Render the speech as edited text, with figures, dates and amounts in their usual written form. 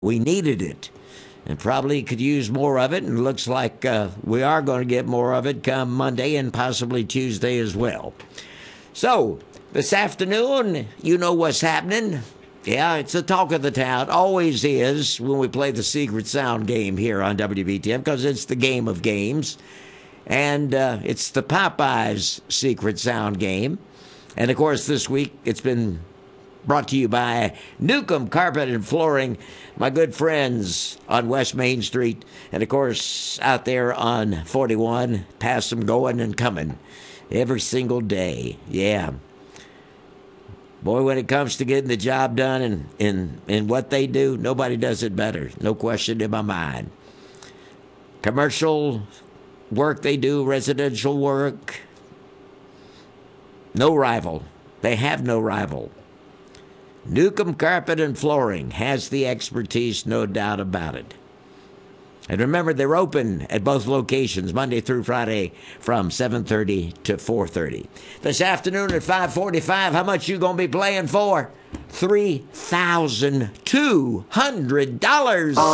We needed it and probably could use more of it. And looks like we are going to get more of it come Monday and possibly Tuesday as well. So this afternoon, you know what's happening. Yeah, it's the talk of the town. Always is when we play the Secret Sound game here on WBTM because it's the game of games. And it's the Popeyes Secret Sound game. And, of course, this week it's been brought to you by Newcomb Carpet and Flooring, my good friends on West Main Street. And, of course, out there on 41, past them going and coming every single day. Yeah. Boy, when it comes to getting the job done in what they do, nobody does it better. No question in my mind. Commercial work they do, residential work, no rival. They have no rival. Newcomb Carpet and Flooring has the expertise, no doubt about it. And remember, they're open at both locations, Monday through Friday from 7:30 to 4:30. This afternoon at 5:45, how much you going to be playing for? $3,200.